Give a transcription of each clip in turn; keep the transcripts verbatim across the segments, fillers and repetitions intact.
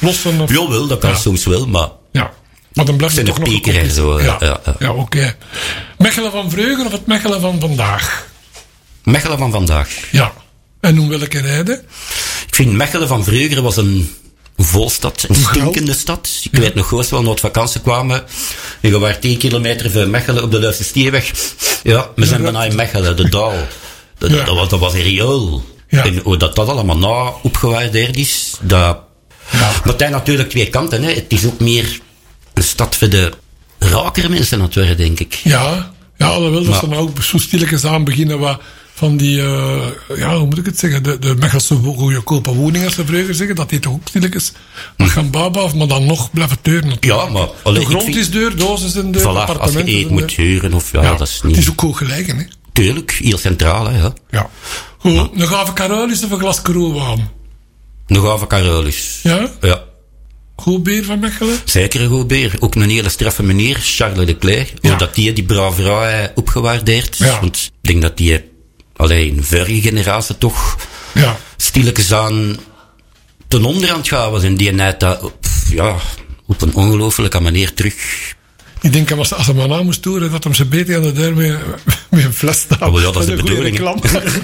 lossen? Of... Jawel, dat kan ja. soms wel, maar... Ja, maar dan blijft het toch nog... Zijn er zo. Ja, ja, ja. ja oké. Okay. Mechelen van Vreugde of het Mechelen van vandaag? Mechelen van vandaag. Ja. En hoe welke rijden? Ik vind Mechelen van Vreugde was een volstad, een stinkende stad. Ik ja. weet nog goed wel, na het vakantie kwamen. En je waren tien kilometer van Mechelen op de Luisterstierweg. Ja, we zijn ja, bijna in Mechelen, de Daal. Dat, ja. dat, was, dat was een riool. Ja. En hoe dat, dat allemaal na opgewaardeerd is, dat... Ja. Maar het zijn natuurlijk twee kanten, hè. Het is ook meer een stad voor de rakere mensen natuurlijk, denk ik. Ja, ja alhoewel dat ze dan ook zo stilletjes aan beginnen wat van die, uh, ja, hoe moet ik het zeggen, de, de Mechelse goedkope woningen, als ze vroeger zeggen, dat die toch ook stilletjes hm. gaan bouwen, maar dan nog blijven deuren natuurlijk. Ja, maar... Allee, de grond vind, is deur, dozen zijn deur, voilà, appartementen als je eet moet huren, of ja, ja, dat is niet... Het is ook goed gelegen, hè. Tuurlijk, heel centraal, hè. Ja. Goed, ja. Een gave Carolus of een glas Kroonwaan? Een gave Carolus. Ja? Ja. Goed beer van Mechelen? Zeker een goed beer. Ook een hele straffe meneer, Charles de Cler. Ja. Dat die die braverij opgewaardeerd. Ja. Want ik denk dat die alleen een vorige generatie toch ja. stilletjes aan ten onder aan het gaan was. En die net dat op, ja, op een ongelofelijke manier terug... Ik denk als, als hij maar na moest toeren, dat hem ze beter aan de deur met, met een fles staat. Oh, ja, dat is de bedoeling. ja.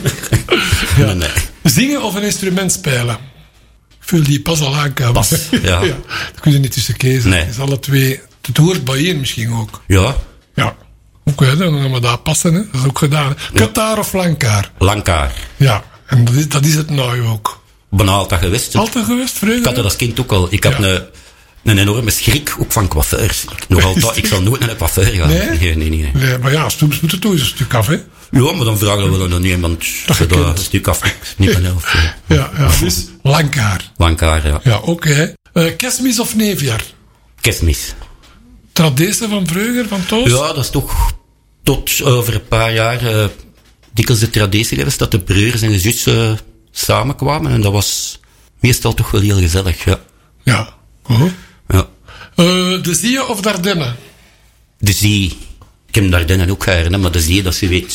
nee, nee. Zingen of een instrument spelen? Ik voel die pas al aankomen. Pas, ja. ja. Dat kun je niet tussen kiezen. Nee. Het is alle twee... Het hoort bij je misschien ook. Ja. Ja. Oké, okay, dan gaan we daar passen. Hè. Dat is ook gedaan. Qatar ja. of Lankaar? Lankaar. Ja. En dat is, dat is het nou ook. Ik ben altijd geweest. Altijd geweest, vreugde? Ik had dat als kind ook al. Ik had ja. een... Een enorme schrik, ook van coiffeurs. Ik, nog altijd, ik zal nooit naar een coiffeur gaan. Nee? Nee, nee, nee. nee maar ja, soms moet het toch eens een stuk af, hè? Ja, maar dan vragen we dan iemand dat een stuk af. Niet mijn helft. Ja, ja, ja dus Lankaar. Lankaar, ja. Ja, oké. Okay. Uh, kerstmis of neefjaar? Kerstmis. Traditie van Vreugde, van Toos? Ja, dat is toch tot over een paar jaar uh, dikwijls de traditie geweest dat de broers en de zussen uh, samenkwamen. En dat was meestal toch wel heel gezellig, ja. Ja, goed. Ja. Uh, de Zee of Dardenne? De Zee. Ik heb Dardenne ook gehoord, maar de Zee, dat ze weet...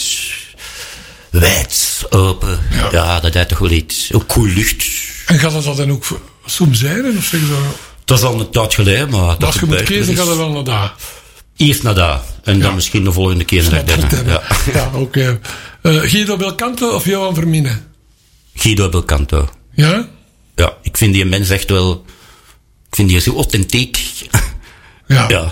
wijd, open. Ja, ja dat is toch wel iets. Ook goede lucht. En gaat dat dan ook soms zijn? Of zeggen ze... Dat is al een tijd geleden, maar... Dat als je moet kiezen, gaat het wel naar daar. Eerst naar daar. En dan ja. misschien de volgende keer naar Dardenne. Ja, ja oké. Okay. Uh, Guido Belcanto of Johan Vermine? Guido Belcanto. Ja? Ja, ik vind die mens echt wel... Ik vind die zo authentiek. Ja. ja.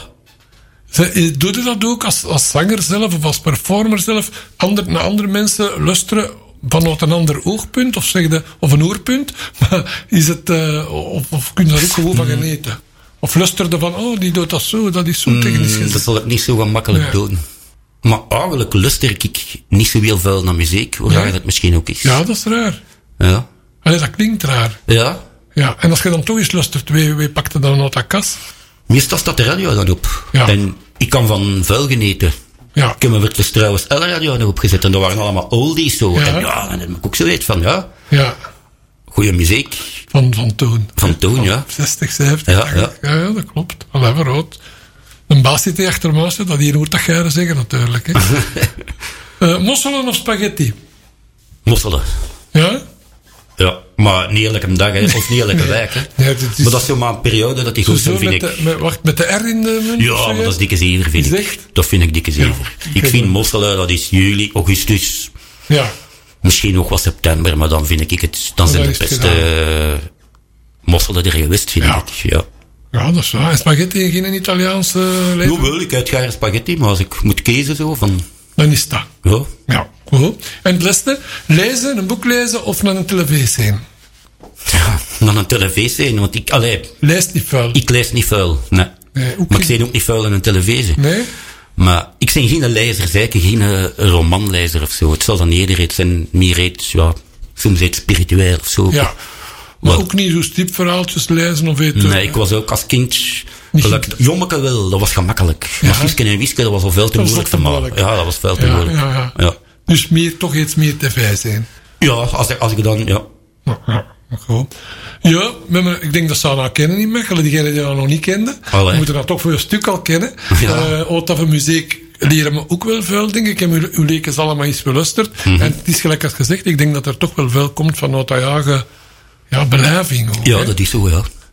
Doe je dat ook als, als zanger zelf of als performer zelf? Ander, naar andere mensen luisteren vanuit een ander oogpunt? Of, zeg je, of een oorpunt? Maar is het... Uh, of, of kun je daar ook gewoon van genieten? Of luisterde van... Oh, die doet dat zo. Dat is zo mm, technisch. Dat zal ik niet zo gemakkelijk nee. doen. Maar eigenlijk luister ik niet zo heel veel naar muziek. Hoe nee. raar dat misschien ook is. Ja, dat is raar. Ja. Allee, dat klinkt raar. Ja. Ja, en als je dan toch eens luistert, wie, wie pakt er dan uit dat kas? Meestal staat de radio dan op. Ja. En ik kan van vuil genieten. Ja. Ik heb me dus trouwens Elle radio nog opgezet en dat waren allemaal oldies zo. Ja. En ja, en dan heb ik ook zo weet van, ja. Ja. Goeie muziek. Van, van toen. Van toen, ja. zestig, zeventig. Ja, ja. ja, ja dat klopt. Allee, rood. Een baas zit hier achter me, dat hier hoort dat jij zeggen natuurlijk. Hè. uh, mosselen of spaghetti? Mosselen. Ja? Ja, maar niet elke dag, hè, of niet elke nee. wijk. Hè. Nee, dat is... Maar dat is zomaar een periode dat die goed zijn, vind de, ik. Met, wacht, met de R in de munt? Ja, maar dat is dikke zever, vind ik. Echt? Dat vind ik dikke zever. Ja, ik vind mosselen, dat is juli, augustus. Ja. Misschien nog wel september, maar dan vind ik het... Dan zijn de beste uh, mosselen er geweest, vind ja. ik. Ja. Ja, dat is waar. En spaghetti geen Italiaanse uh, leven? Jawel, ik uit graag spaghetti, maar als ik moet kiezen zo van... Dan is dat. Ja. Ja, goed. En het laatste, lezen, een boek lezen of naar een televisie? Ja, naar een televisie, want ik... Allee, lees niet vuil? Ik lees niet vuil, nee. nee okay. Maar ik zie ook niet vuil aan een televisie. Nee? Maar ik ben geen lezer, zeker geen uh, romanlezer of zo. Het zal dan eerder iets zijn, meer iets, ja, soms iets spiritueel of zo. Ja. Maar Wat? Ook niet zo stipverhaaltjes lezen of eten? Nee, ik was ook als kind... Gelijk, jommeke wel, dat was gemakkelijk. Ja. Maar Suske en Wiske, dat was al veel te moeilijk voor mij. Ja, dat was veel te ja, moeilijk. Ja, ja. Ja. Dus meer, toch iets meer tv zijn? Ja, als ik, als ik dan, ja. Ja, ja. Goed. Ja, ik denk dat ze haar nou kennen in Mechelen, diegenen die haar nog niet kenden. Allee. We moeten dat toch voor een stuk al kennen. Ja. Uh, Ook dat van muziek leren we ook wel veel, denk ik. Ik heb uw, uw lekens allemaal eens beluisterd. Mm-hmm. En het is gelijk als gezegd, ik denk dat er toch wel veel komt vanuit dat jage, ja, beleving. Ook, ja, hè? dat is zo, ja.